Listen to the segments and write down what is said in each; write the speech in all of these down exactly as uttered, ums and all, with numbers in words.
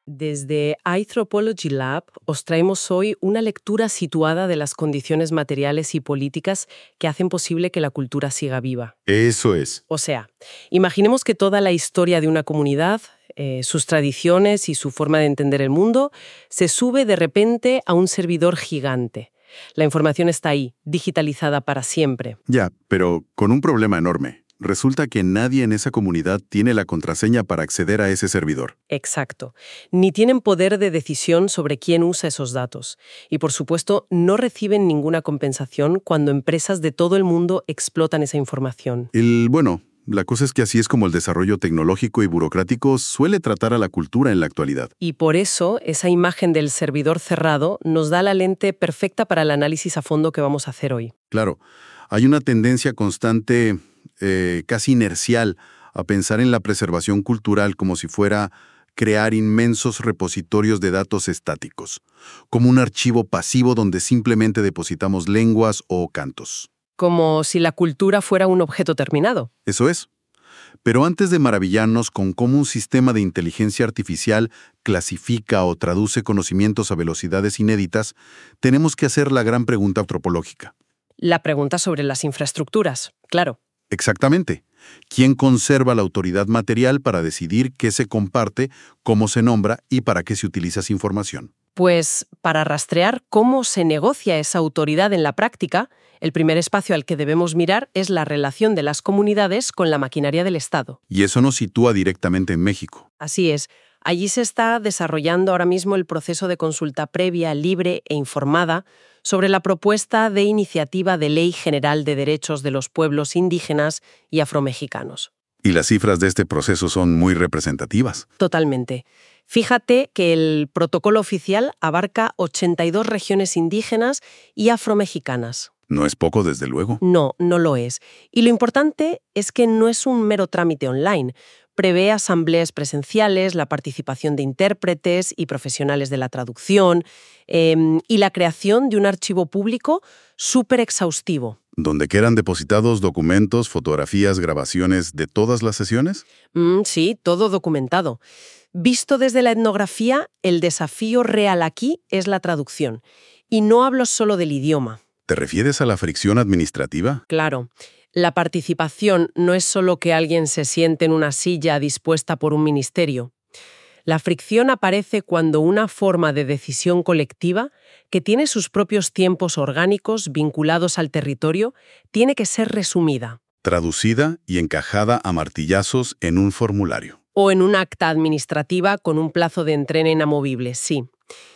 Desde iThropology Lab os traemos hoy una lectura situada de las condiciones materiales y políticas que hacen posible que la cultura siga viva. Eso es. O sea, imaginemos que toda la historia de una comunidad, eh, sus tradiciones y su forma de entender el mundo, se sube de repente a un servidor gigante. La información está ahí, digitalizada para siempre. Ya, pero con un problema enorme. Resulta que nadie en esa comunidad tiene la contraseña para acceder a ese servidor. Exacto. Ni tienen poder de decisión sobre quién usa esos datos. Y, por supuesto, no reciben ninguna compensación cuando empresas de todo el mundo explotan esa información. El, bueno, la cosa es que así es como el desarrollo tecnológico y burocrático suele tratar a la cultura en la actualidad. Y por eso, esa imagen del servidor cerrado nos da la lente perfecta para el análisis a fondo que vamos a hacer hoy. Claro, hay una tendencia constante, eh, casi inercial, a pensar en la preservación cultural como si fuera crear inmensos repositorios de datos estáticos, como un archivo pasivo donde simplemente depositamos lenguas o cantos. Como si la cultura fuera un objeto terminado. Eso es. Pero antes de maravillarnos con cómo un sistema de inteligencia artificial clasifica o traduce conocimientos a velocidades inéditas, tenemos que hacer la gran pregunta antropológica. La pregunta sobre las infraestructuras, claro. Exactamente. ¿Quién conserva la autoridad material para decidir qué se comparte, cómo se nombra y para qué se utiliza esa información? Pues para rastrear cómo se negocia esa autoridad en la práctica, el primer espacio al que debemos mirar es la relación de las comunidades con la maquinaria del Estado. Y eso nos sitúa directamente en México. Así es. Allí se está desarrollando ahora mismo el proceso de consulta previa, libre e informada sobre la propuesta de iniciativa de Ley General de Derechos de los Pueblos Indígenas y Afromexicanos. Y las cifras de este proceso son muy representativas. Totalmente. Fíjate que el protocolo oficial abarca ochenta y dos regiones indígenas y afromexicanas. No es poco, desde luego. No, no lo es. Y lo importante es que no es un mero trámite online. Prevé asambleas presenciales, la participación de intérpretes y profesionales de la traducción eh, y la creación de un archivo público súper exhaustivo. ¿Donde quedan depositados documentos, fotografías, grabaciones de todas las sesiones? Mm, sí, todo documentado. Visto desde la etnografía, el desafío real aquí es la traducción. Y no hablo solo del idioma. ¿Te refieres a la fricción administrativa? Claro. La participación no es solo que alguien se siente en una silla dispuesta por un ministerio. La fricción aparece cuando una forma de decisión colectiva, que tiene sus propios tiempos orgánicos vinculados al territorio, tiene que ser resumida. Traducida y encajada a martillazos en un formulario. O en un acta administrativa con un plazo de entrega inamovible, sí.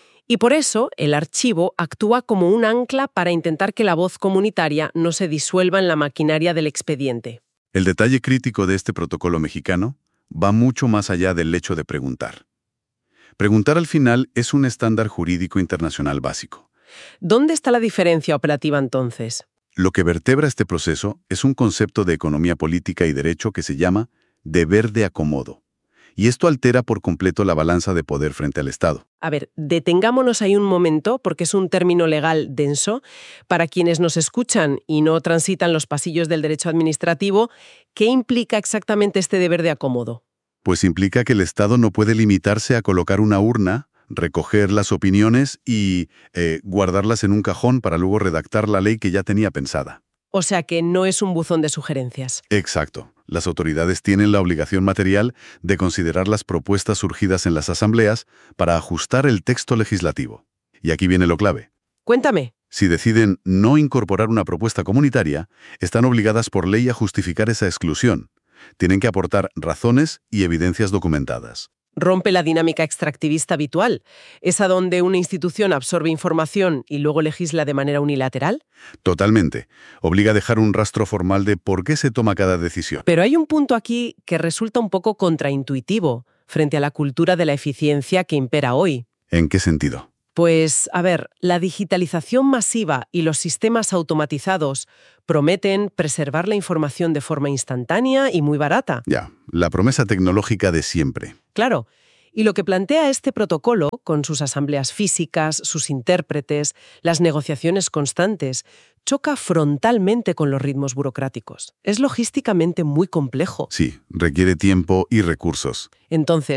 Y por eso, el archivo actúa como un ancla para intentar que la voz comunitaria no se disuelva en la maquinaria del expediente. El detalle crítico de este protocolo mexicano va mucho más allá del hecho de preguntar. Preguntar al final es un estándar jurídico internacional básico. ¿Dónde está la diferencia operativa entonces? Lo que vertebra este proceso es un concepto de economía política y derecho que se llama deber de acomodo. Y esto altera por completo la balanza de poder frente al Estado. A ver, detengámonos ahí un momento, porque es un término legal denso. Para quienes nos escuchan y no transitan los pasillos del derecho administrativo, ¿qué implica exactamente este deber de acomodo? Pues implica que el Estado no puede limitarse a colocar una urna, recoger las opiniones y eh, guardarlas en un cajón para luego redactar la ley que ya tenía pensada. O sea que no es un buzón de sugerencias. Exacto. Las autoridades tienen la obligación material de considerar las propuestas surgidas en las asambleas para ajustar el texto legislativo. Y aquí viene lo clave. Cuéntame. Si deciden no incorporar una propuesta comunitaria, están obligadas por ley a justificar esa exclusión. Tienen que aportar razones y evidencias documentadas. Rompe la dinámica extractivista habitual, esa donde una institución absorbe información y luego legisla de manera unilateral. Totalmente. Obliga a dejar un rastro formal de por qué se toma cada decisión. Pero hay un punto aquí que resulta un poco contraintuitivo frente a la cultura de la eficiencia que impera hoy. ¿En qué sentido? Pues, a ver, la digitalización masiva y los sistemas automatizados prometen preservar la información de forma instantánea y muy barata. Ya, la promesa tecnológica de siempre. Claro. Y lo que plantea este protocolo, con sus asambleas físicas, sus intérpretes, las negociaciones constantes, choca frontalmente con los ritmos burocráticos. Es logísticamente muy complejo. Sí, requiere tiempo y recursos. Entonces,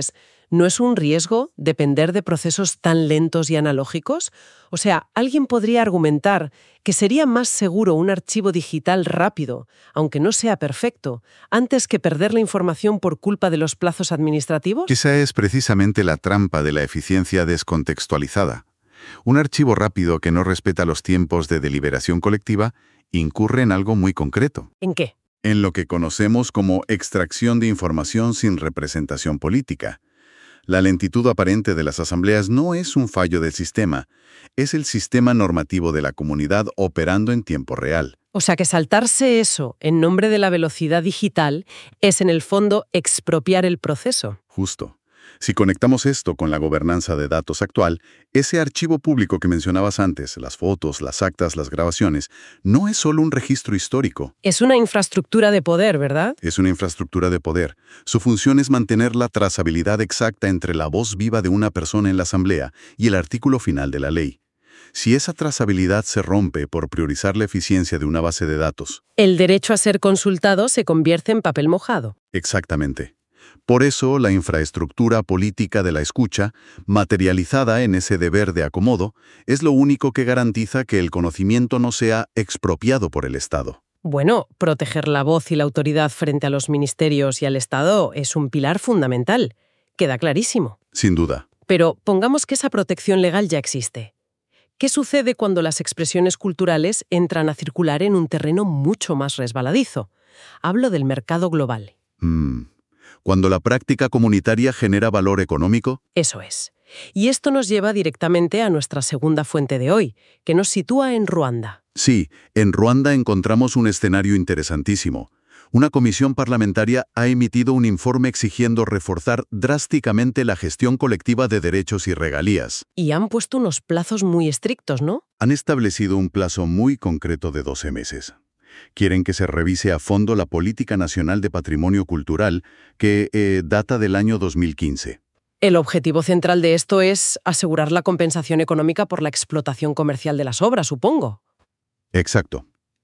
¿No es un riesgo depender de procesos tan lentos y analógicos? O sea, alguien podría argumentar que sería más seguro un archivo digital rápido, aunque no sea perfecto, antes que perder la información por culpa de los plazos administrativos. Esa es precisamente la trampa de la eficiencia descontextualizada. Un archivo rápido que no respeta los tiempos de deliberación colectiva incurre en algo muy concreto. ¿En qué? En lo que conocemos como extracción de información sin representación política. La lentitud aparente de las asambleas no es un fallo del sistema, es el sistema normativo de la comunidad operando en tiempo real. O sea que saltarse eso en nombre de la velocidad digital es en el fondo expropiar el proceso. Justo. Si conectamos esto con la gobernanza de datos actual, ese archivo público que mencionabas antes, las fotos, las actas, las grabaciones, no es solo un registro histórico. Es una infraestructura de poder, ¿verdad? Es una infraestructura de poder. Su función es mantener la trazabilidad exacta entre la voz viva de una persona en la asamblea y el artículo final de la ley. Si esa trazabilidad se rompe por priorizar la eficiencia de una base de datos. El derecho a ser consultado se convierte en papel mojado. Exactamente. Por eso, la infraestructura política de la escucha, materializada en ese deber de acomodo, es lo único que garantiza que el conocimiento no sea expropiado por el Estado. Bueno, proteger la voz y la autoridad frente a los ministerios y al Estado es un pilar fundamental. Queda clarísimo. Sin duda. Pero pongamos que esa protección legal ya existe. ¿Qué sucede cuando las expresiones culturales entran a circular en un terreno mucho más resbaladizo? Hablo del mercado global. Mm. Cuando la práctica comunitaria genera valor económico. Eso es. Y esto nos lleva directamente a nuestra segunda fuente de hoy, que nos sitúa en Ruanda. Sí, en Ruanda encontramos un escenario interesantísimo. Una comisión parlamentaria ha emitido un informe exigiendo reforzar drásticamente la gestión colectiva de derechos y regalías. Y han puesto unos plazos muy estrictos, ¿no? Han establecido un plazo muy concreto de doce meses. Quieren que se revise a fondo la Política Nacional de Patrimonio Cultural, que eh, data del año dos mil quince. El objetivo central de esto es asegurar la compensación económica por la explotación comercial de las obras, supongo. Exacto.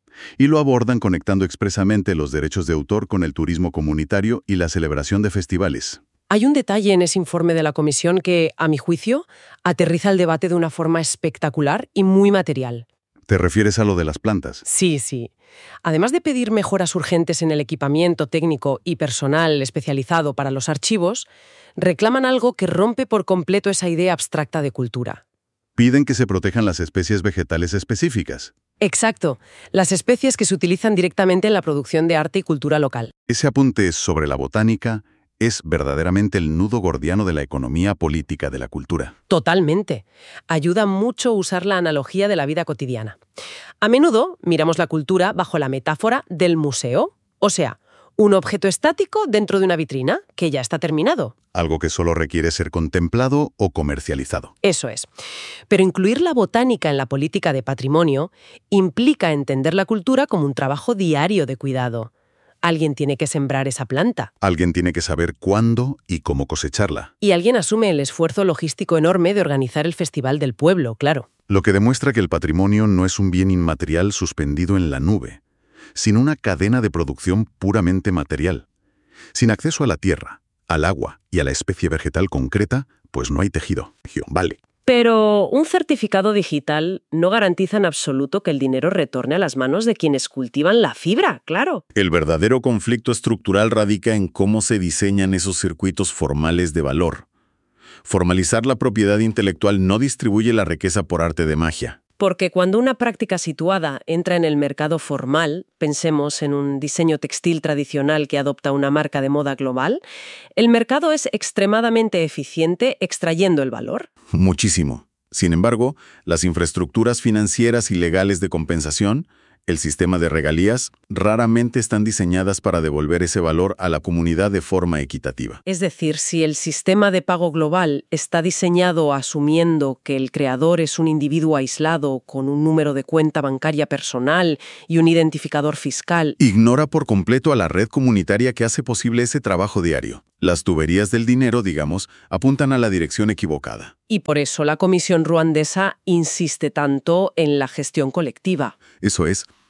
Y lo abordan conectando expresamente los derechos de autor con el turismo comunitario y la celebración de festivales. Hay un detalle en ese informe de la comisión que, a mi juicio, aterriza el debate de una forma espectacular y muy material. ¿Te refieres a lo de las plantas? Sí, sí. Además de pedir mejoras urgentes en el equipamiento técnico y personal especializado para los archivos, reclaman algo que rompe por completo esa idea abstracta de cultura. Piden que se protejan las especies vegetales específicas. Exacto, las especies que se utilizan directamente en la producción de arte y cultura local. Ese apunte sobre la botánica es verdaderamente el nudo gordiano de la economía política de la cultura. Totalmente. Ayuda mucho usar la analogía de la vida cotidiana. A menudo miramos la cultura bajo la metáfora del museo, o sea, un objeto estático dentro de una vitrina que ya está terminado. Algo que solo requiere ser contemplado o comercializado. Eso es. Pero incluir la botánica en la política de patrimonio implica entender la cultura como un trabajo diario de cuidado. Alguien tiene que sembrar esa planta. Alguien tiene que saber cuándo y cómo cosecharla. Y alguien asume el esfuerzo logístico enorme de organizar el Festival del Pueblo, claro. Lo que demuestra que el patrimonio no es un bien inmaterial suspendido en la nube, sino una cadena de producción puramente material. Sin acceso a la tierra, al agua y a la especie vegetal concreta, pues no hay tejido. Vale. Pero un certificado digital no garantiza en absoluto que el dinero retorne a las manos de quienes cultivan la fibra, claro. El verdadero conflicto estructural radica en cómo se diseñan esos circuitos formales de valor. Formalizar la propiedad intelectual no distribuye la riqueza por arte de magia. Porque cuando una práctica situada entra en el mercado formal, pensemos en un diseño textil tradicional que adopta una marca de moda global, el mercado es extremadamente eficiente extrayendo el valor. Muchísimo. Sin embargo, las infraestructuras financieras y legales de compensación, el sistema de regalías, raramente están diseñadas para devolver ese valor a la comunidad de forma equitativa. Es decir, si el sistema de pago global está diseñado asumiendo que el creador es un individuo aislado con un número de cuenta bancaria personal y un identificador fiscal, ignora por completo a la red comunitaria que hace posible ese trabajo diario. Las tuberías del dinero, digamos, apuntan a la dirección equivocada. Y por eso la Comisión ruandesa insiste tanto en la gestión colectiva. Eso es,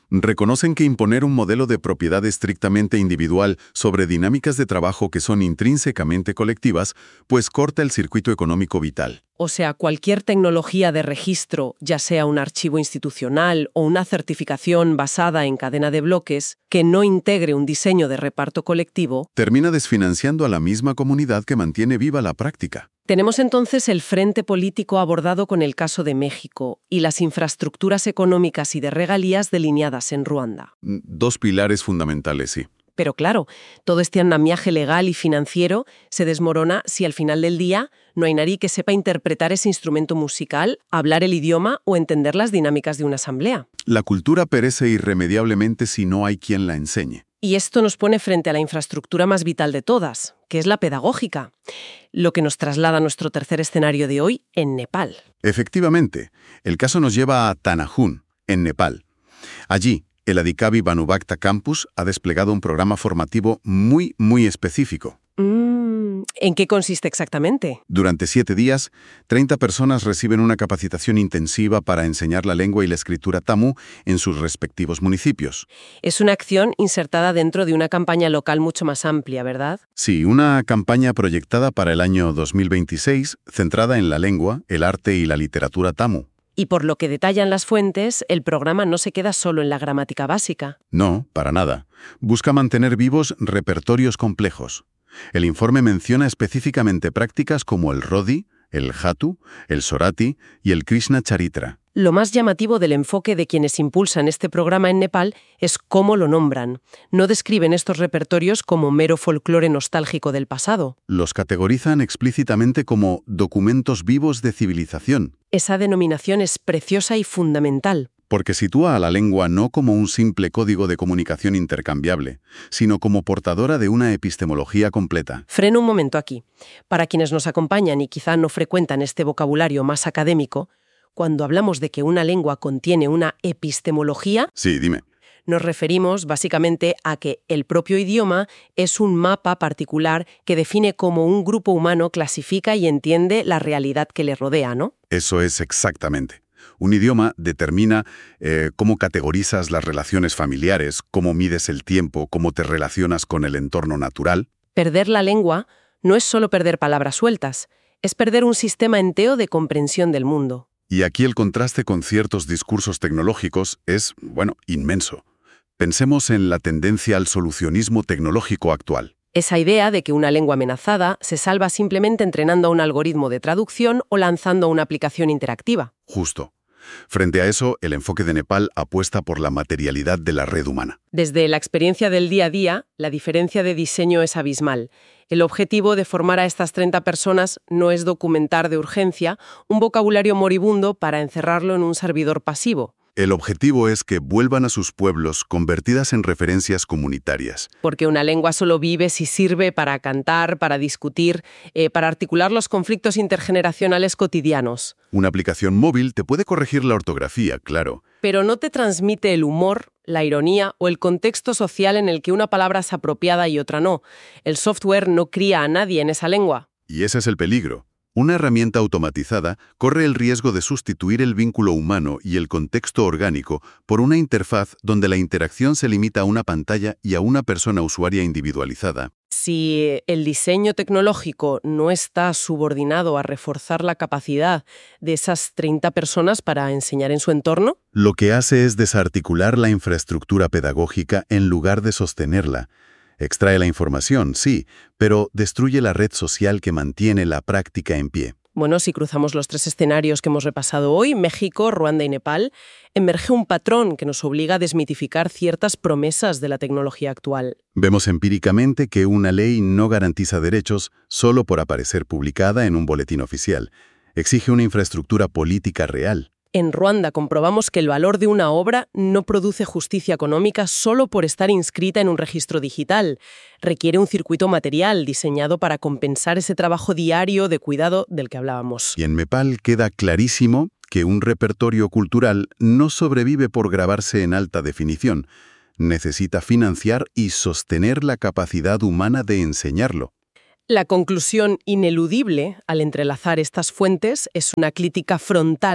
Reconocen que imponer un modelo de propiedad estrictamente individual sobre dinámicas de trabajo que son intrínsecamente colectivas, pues corta el circuito económico vital. O sea, cualquier tecnología de registro, ya sea un archivo institucional o una certificación basada en cadena de bloques, que no integre un diseño de reparto colectivo, termina desfinanciando a la misma comunidad que mantiene viva la práctica. Tenemos entonces el frente político abordado con el caso de México y las infraestructuras económicas y de regalías delineadas en Ruanda. Dos pilares fundamentales, sí. Pero claro, todo este andamiaje legal y financiero se desmorona si al final del día no hay nadie que sepa interpretar ese instrumento musical, hablar el idioma o entender las dinámicas de una asamblea. La cultura perece irremediablemente si no hay quien la enseñe. Y esto nos pone frente a la infraestructura más vital de todas, que es la pedagógica, lo que nos traslada a nuestro tercer escenario de hoy, en Nepal. Efectivamente, el caso nos lleva a Tanajun, en Nepal. Allí, el Adhikavi Banubhakta Campus ha desplegado un programa formativo muy, muy específico. Mm, ¿En qué consiste exactamente? Durante siete días, treinta personas reciben una capacitación intensiva para enseñar la lengua y la escritura tamu en sus respectivos municipios. Es una acción insertada dentro de una campaña local mucho más amplia, ¿verdad? Sí, una campaña proyectada para el año dos mil veintiséis, centrada en la lengua, el arte y la literatura tamu. Y por lo que detallan las fuentes, el programa no se queda solo en la gramática básica. No, para nada. Busca mantener vivos repertorios complejos. El informe menciona específicamente prácticas como el Rodi, el Hatu, el Sorati y el Krishna Charitra. Lo más llamativo del enfoque de quienes impulsan este programa en Nepal es cómo lo nombran. No describen estos repertorios como mero folclore nostálgico del pasado. Los categorizan explícitamente como documentos vivos de civilización. Esa denominación es preciosa y fundamental. Porque sitúa a la lengua no como un simple código de comunicación intercambiable, sino como portadora de una epistemología completa. Freno un momento aquí. Para quienes nos acompañan y quizá no frecuentan este vocabulario más académico, cuando hablamos de que una lengua contiene una epistemología, sí, dime. Nos referimos básicamente a que el propio idioma es un mapa particular que define cómo un grupo humano clasifica y entiende la realidad que le rodea, ¿no? Eso es exactamente. Un idioma determina eh, cómo categorizas las relaciones familiares, cómo mides el tiempo, cómo te relacionas con el entorno natural. Perder la lengua no es solo perder palabras sueltas, es perder un sistema entero de comprensión del mundo. Y aquí el contraste con ciertos discursos tecnológicos es, bueno, inmenso. Pensemos en la tendencia al solucionismo tecnológico actual. Esa idea de que una lengua amenazada se salva simplemente entrenando a un algoritmo de traducción o lanzando una aplicación interactiva. Justo. Frente a eso, el enfoque de Nepal apuesta por la materialidad de la red humana. Desde la experiencia del día a día, la diferencia de diseño es abismal. El objetivo de formar a estas treinta personas no es documentar de urgencia un vocabulario moribundo para encerrarlo en un servidor pasivo. El objetivo es que vuelvan a sus pueblos convertidas en referencias comunitarias. Porque una lengua solo vive si sirve para cantar, para discutir, eh, para articular los conflictos intergeneracionales cotidianos. Una aplicación móvil te puede corregir la ortografía, claro. Pero no te transmite el humor, la ironía o el contexto social en el que una palabra es apropiada y otra no. El software no cría a nadie en esa lengua. Y ese es el peligro. Una herramienta automatizada corre el riesgo de sustituir el vínculo humano y el contexto orgánico por una interfaz donde la interacción se limita a una pantalla y a una persona usuaria individualizada. Si el diseño tecnológico no está subordinado a reforzar la capacidad de esas treinta personas para enseñar en su entorno, lo que hace es desarticular la infraestructura pedagógica en lugar de sostenerla. Extrae la información, sí, pero destruye la red social que mantiene la práctica en pie. Bueno, si cruzamos los tres escenarios que hemos repasado hoy, México, Ruanda y Nepal, emerge un patrón que nos obliga a desmitificar ciertas promesas de la tecnología actual. Vemos empíricamente que una ley no garantiza derechos solo por aparecer publicada en un boletín oficial. Exige una infraestructura política real. En Ruanda comprobamos que el valor de una obra no produce justicia económica solo por estar inscrita en un registro digital. Requiere un circuito material diseñado para compensar ese trabajo diario de cuidado del que hablábamos. Y en Nepal queda clarísimo que un repertorio cultural no sobrevive por grabarse en alta definición. Necesita financiar y sostener la capacidad humana de enseñarlo. La conclusión ineludible al entrelazar estas fuentes es una crítica frontal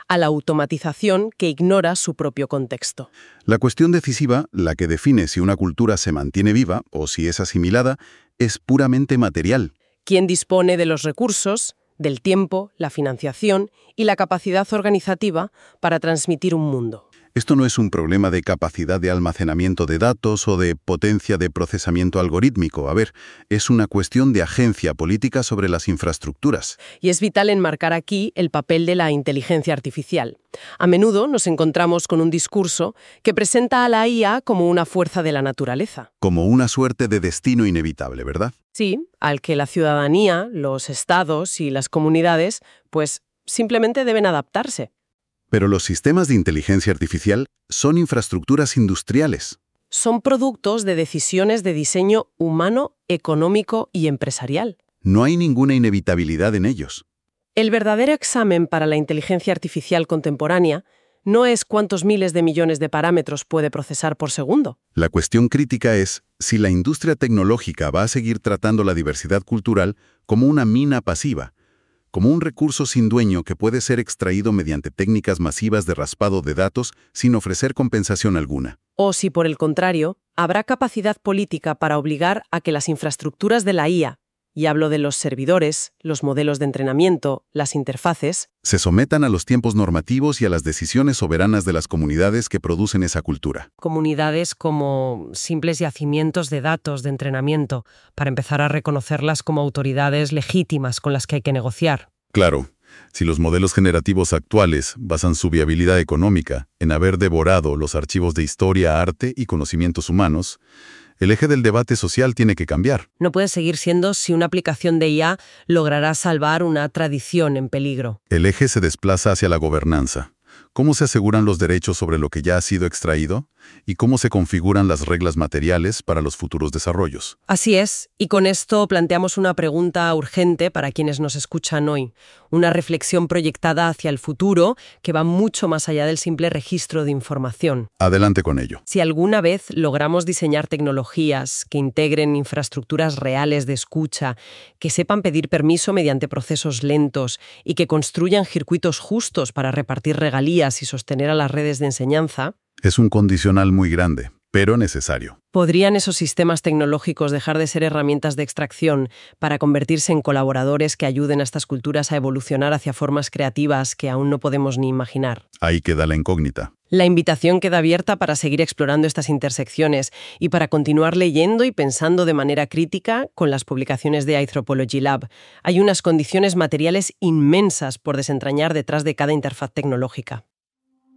a la automatización que ignora su propio contexto. La cuestión decisiva, la que define si una cultura se mantiene viva o si es asimilada, es puramente material. ¿Quién dispone de los recursos, del tiempo, la financiación y la capacidad organizativa para transmitir un mundo? Esto no es un problema de capacidad de almacenamiento de datos o de potencia de procesamiento algorítmico. A ver, es una cuestión de agencia política sobre las infraestructuras. Y es vital enmarcar aquí el papel de la inteligencia artificial. A menudo nos encontramos con un discurso que presenta a la I A como una fuerza de la naturaleza. Como una suerte de destino inevitable, ¿verdad? Sí, al que la ciudadanía, los estados y las comunidades, pues simplemente deben adaptarse. Pero los sistemas de inteligencia artificial son infraestructuras industriales. Son productos de decisiones de diseño humano, económico y empresarial. No hay ninguna inevitabilidad en ellos. El verdadero examen para la inteligencia artificial contemporánea no es cuántos miles de millones de parámetros puede procesar por segundo. La cuestión crítica es si la industria tecnológica va a seguir tratando la diversidad cultural como una mina pasiva, como un recurso sin dueño que puede ser extraído mediante técnicas masivas de raspado de datos sin ofrecer compensación alguna. O si, por el contrario, habrá capacidad política para obligar a que las infraestructuras de la I A, y hablo de los servidores, los modelos de entrenamiento, las interfaces, se sometan a los tiempos normativos y a las decisiones soberanas de las comunidades que producen esa cultura. Comunidades como simples yacimientos de datos de entrenamiento, para empezar a reconocerlas como autoridades legítimas con las que hay que negociar. Claro, si los modelos generativos actuales basan su viabilidad económica en haber devorado los archivos de historia, arte y conocimientos humanos, el eje del debate social tiene que cambiar. No puede seguir siendo si una aplicación de I A logrará salvar una tradición en peligro. El eje se desplaza hacia la gobernanza. ¿Cómo se aseguran los derechos sobre lo que ya ha sido extraído? ¿Y cómo se configuran las reglas materiales para los futuros desarrollos? Así es, y con esto planteamos una pregunta urgente para quienes nos escuchan hoy. Una reflexión proyectada hacia el futuro que va mucho más allá del simple registro de información. Adelante con ello. Si alguna vez logramos diseñar tecnologías que integren infraestructuras reales de escucha, que sepan pedir permiso mediante procesos lentos y que construyan circuitos justos para repartir regalías y sostener a las redes de enseñanza, es un condicional muy grande, pero necesario. ¿Podrían esos sistemas tecnológicos dejar de ser herramientas de extracción para convertirse en colaboradores que ayuden a estas culturas a evolucionar hacia formas creativas que aún no podemos ni imaginar? Ahí queda la incógnita. La invitación queda abierta para seguir explorando estas intersecciones y para continuar leyendo y pensando de manera crítica con las publicaciones de Anthropology Lab. Hay unas condiciones materiales inmensas por desentrañar detrás de cada interfaz tecnológica.